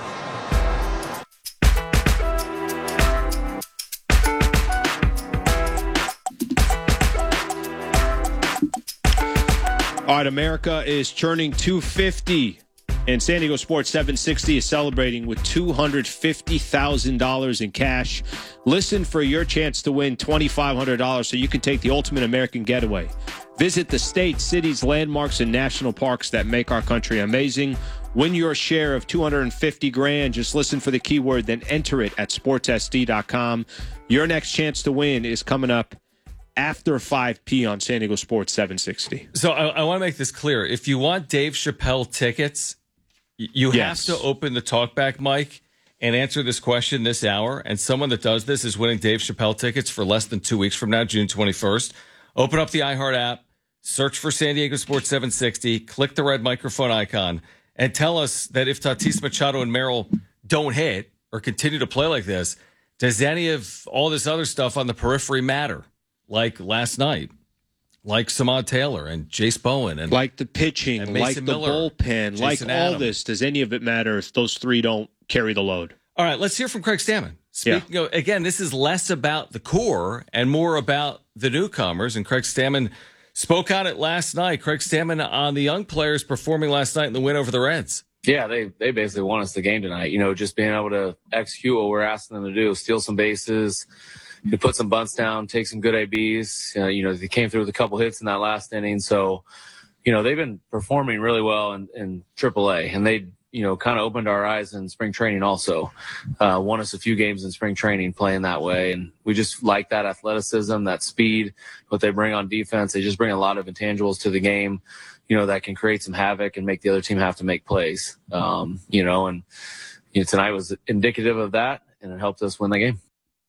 All right, America is turning two fifty, and San Diego Sports seven sixty is celebrating with two hundred fifty thousand dollars in cash. Listen for your chance to win twenty-five hundred dollars so you can take the ultimate American getaway. Visit the states, cities, landmarks, and national parks that make our country amazing. Win your share of two hundred fifty grand. Just listen for the keyword, then enter it at sports s d dot com. Your next chance to win is coming up after five p.m. on San Diego Sports seven sixty. So I, I want to make this clear. If you want Dave Chappelle tickets, you Yes. have to open the talkback mic and answer this question this hour. And someone that does this is winning Dave Chappelle tickets for less than two weeks from now, June twenty-first. Open up the iHeart app, search for San Diego Sports seven sixty, click the red microphone icon, and tell us that if Tatis Machado and Merrill don't hit or continue to play like this, does any of all this other stuff on the periphery matter? Like last night, like Samad Taylor and Jace Bowen, and like the pitching, and like Mason the Miller, bullpen, like Jason all Adam. this. Does any of it matter if those three don't carry the load? All right, let's hear from Craig Stammen. Speaking of, again, this is less about the core and more about the newcomers. And Craig Stammen spoke on it last night. Craig Stammen on the young players performing last night in the win over the Reds. Yeah, they they basically won us the game tonight. You know, just being able to execute what we're asking them to do, steal some bases, to put some bunts down, take some good A Bs. Uh, you know, they came through with a couple hits in that last inning. So, you know, they've been performing really well in, in triple A, and they, you know, kind of opened our eyes in spring training also. Uh, won us a few games in spring training playing that way. And we just like that athleticism, that speed, what they bring on defense. They just bring a lot of intangibles to the game, you know, that can create some havoc and make the other team have to make plays. Um, you know, and you know, tonight was indicative of that, and it helped us win the game.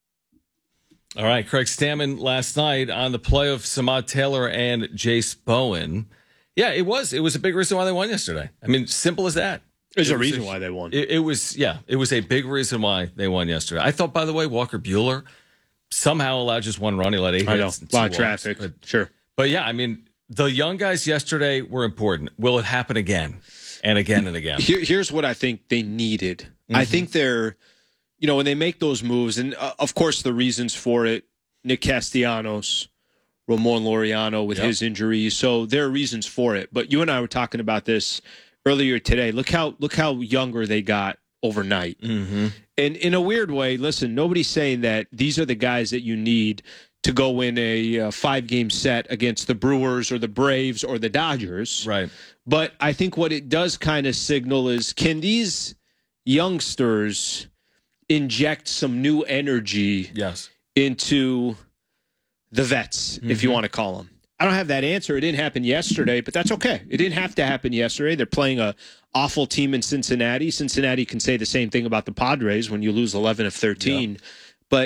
All right, Craig Stammen last night on the play of Samad Taylor and Jace Bowen. Yeah, it was. It was a big reason why they won yesterday. I mean, simple as that. There's It a was reason why they won. It, it was, yeah, it was a big reason why they won yesterday. I thought, by the way, Walker Buehler somehow allowed just one run. He let eight I know. hits. and A lot two of traffic. walks. But, Sure. But yeah, I mean, the young guys yesterday were important. Will it happen again and again and again? Here, here's what I think they needed. Mm-hmm. I think they're, you know, when they make those moves, and uh, of course the reasons for it, Nick Castellanos, Ramon Laureano with Yep. his injuries. So there are reasons for it. But you and I were talking about this earlier today. Look how look how younger they got overnight. Mm-hmm. And in a weird way, listen, nobody's saying that these are the guys that you need to go win a uh, five-game set against the Brewers or the Braves or the Dodgers. Right. But I think what it does kind of signal is, can these youngsters inject some new energy yes. into the vets, if you want to call them? I don't have that answer. It didn't happen yesterday, but that's okay. It didn't have to happen yesterday. They're playing a awful team in Cincinnati. Cincinnati can say the same thing about the Padres when you lose eleven of thirteen. Yeah. But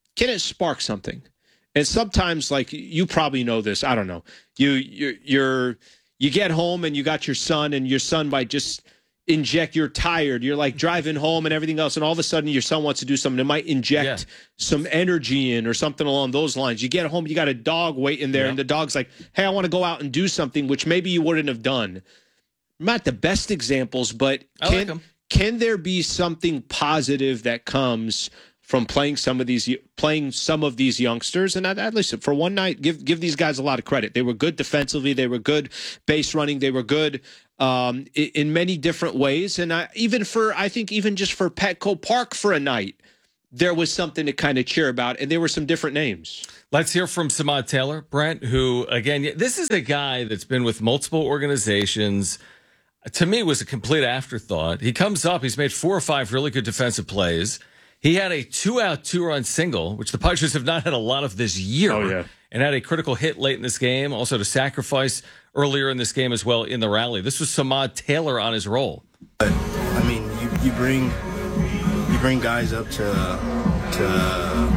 can it spark something? And sometimes, like, you probably know this. I don't know. You you're, you're you get home and you got your son, and your son might just inject. You're tired. You're like driving home and everything else, and all of a sudden your son wants to do something. It might inject yeah. some energy in or something along those lines. You get home, you got a dog waiting there, yeah. and the dog's like, "Hey, I want to go out and do something," which maybe you wouldn't have done. Not the best examples, but I can like can there be something positive that comes from playing some of these playing some of these youngsters? And at least for one night, give give these guys a lot of credit. They were good defensively. They were good base running. They were good um, in, in many different ways. And I, even for I think even just for Petco Park for a night, there was something to kind of cheer about. And there were some different names. Let's hear from Samad Taylor, Brent, who, again, this is a guy that's been with multiple organizations. To me, was a complete afterthought. He comes up. He's made four or five really good defensive plays. He had a two-out, two-run single, which the Padres have not had a lot of this year, oh, yeah. and had a critical hit late in this game, also to sacrifice earlier in this game as well in the rally. This was Samad Taylor on his roll. But, I mean, you, you bring you bring guys up to to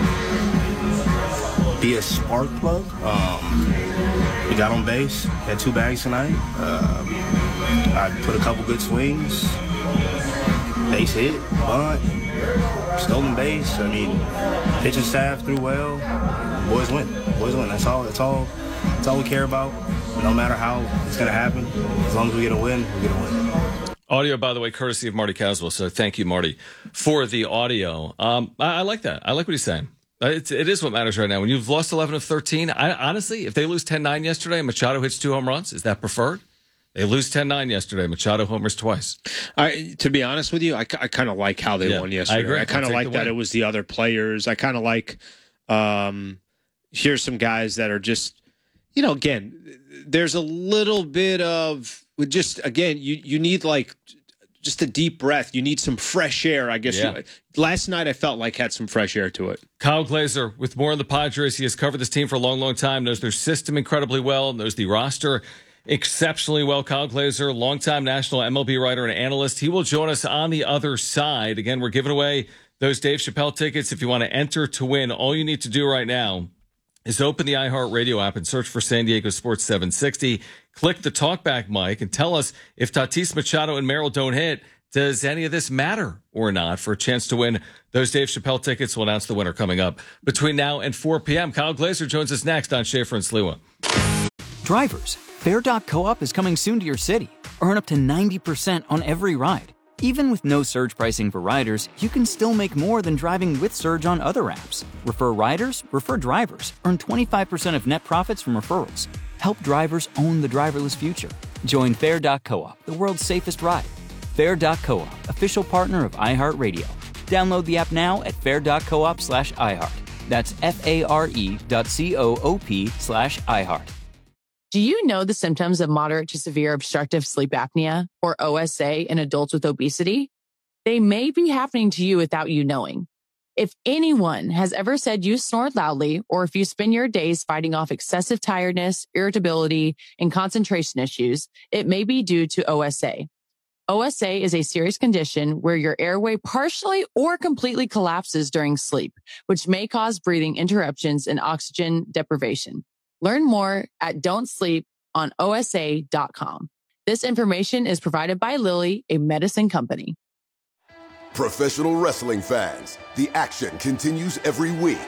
be a spark plug. Um, we got on base, had two bags tonight. Uh, I put a couple good swings, base hit, bunt. Stolen base. I mean, pitching staff threw well. Boys win. Boys win. That's all. That's all. That's all we care about. No matter how it's gonna happen, as long as we get a win, we get a win. Audio, by the way, courtesy of Marty Caswell. So thank you, Marty, for the audio. Um, I, I like that. I like what he's saying. It's, it is what matters right now. When you've lost eleven of thirteen, I, honestly, if they lose ten nine yesterday and Machado hits two home runs, is that preferred? They lose ten nine yesterday. Machado homers twice. I, to be honest with you, I, I kind of like how they yeah, won yesterday. I agree. I kind of like that it was the other players. I kind of like um, here's some guys that are just, you know, again, there's a little bit of just, again, you, you need like just a deep breath. You need some fresh air, I guess. Yeah. You, last night I felt like had some fresh air to it. Kyle Glaser with more on the Padres. He has covered this team for a long, long time, knows their system incredibly well, knows the roster exceptionally well. Kyle Glaser, longtime national M L B writer and analyst. He will join us on the other side. Again, we're giving away those Dave Chappelle tickets. If you want to enter to win, all you need to do right now is open the iHeartRadio app and search for San Diego Sports seven sixty. Click the talkback mic and tell us if Tatis Machado and Merrill don't hit. Does any of this matter or not? For a chance to win those Dave Chappelle tickets, we'll announce the winner coming up between now and four p.m. Kyle Glaser joins us next on Schaefer and Sliwa. Drivers, Fair dot co-op is coming soon to your city. Earn up to ninety percent on every ride. Even with no surge pricing for riders, you can still make more than driving with Surge on other apps. Refer riders, refer drivers. Earn twenty-five percent of net profits from referrals. Help drivers own the driverless future. Join Fair dot co-op, the world's safest ride. Fair dot co-op, official partner of iHeartRadio. Download the app now at fair dot coop slash iHeart. That's F-A-R-E dot C-O-O-P slash iHeart. Do you know the symptoms of moderate to severe obstructive sleep apnea, or O S A, in adults with obesity? They may be happening to you without you knowing. If anyone has ever said you snored loudly, or if you spend your days fighting off excessive tiredness, irritability, and concentration issues, it may be due to O S A. O S A is a serious condition where your airway partially or completely collapses during sleep, which may cause breathing interruptions and oxygen deprivation. Learn more at don't sleep on O S A dot com. This information is provided by Lilly, a medicine company. Professional wrestling fans, the action continues every week.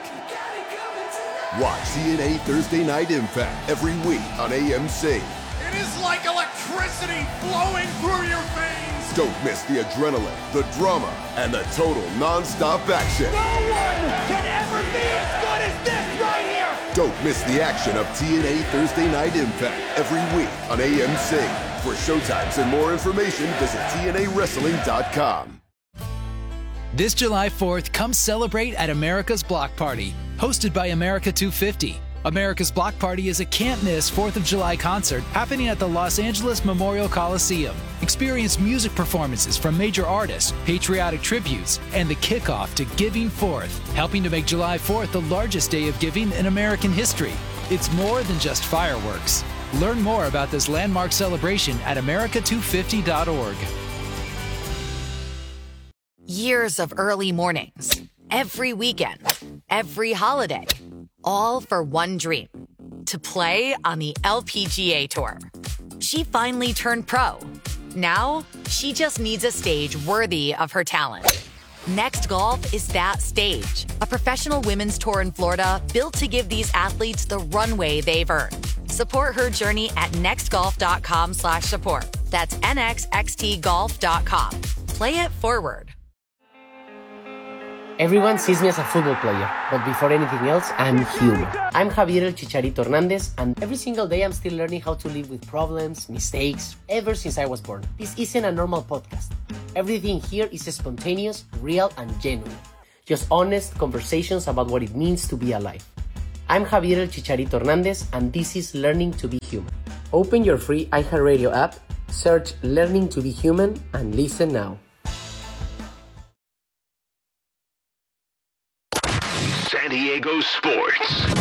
Watch T N A Thursday Night Impact every week on A M C. It is like electricity flowing through your veins. Don't miss the adrenaline, the drama, and the total non-stop action. No one can ever be as good as this right here. Don't miss the action of T N A Thursday Night Impact every week on A M C. For showtimes and more information, visit T N A wrestling dot com. This July fourth, come celebrate at America's Block Party, hosted by America two fifty. America's Block Party is a can't-miss fourth of July concert happening at the Los Angeles Memorial Coliseum. Experience music performances from major artists, patriotic tributes, and the kickoff to Giving Fourth, helping to make July fourth the largest day of giving in American history. It's more than just fireworks. Learn more about this landmark celebration at America two fifty dot org. Years of early mornings, every weekend, every holiday. All for one dream. To play on the L P G A Tour. She finally turned pro. Now, she just needs a stage worthy of her talent. Next Golf is that stage. A professional women's tour in Florida built to give these athletes the runway they've earned. Support her journey at nextgolf.com slash support. That's nxxtgolf dot com. Play it forward. Everyone sees me as a football player, but before anything else, I'm human. I'm Javier El Chicharito Hernandez, and every single day I'm still learning how to live with problems, mistakes, ever since I was born. This isn't a normal podcast. Everything here is spontaneous, real, and genuine. Just honest conversations about what it means to be alive. I'm Javier El Chicharito Hernandez, and this is Learning to be Human. Open your free iHeartRadio app, search Learning to be Human, and listen now. San Diego Sports.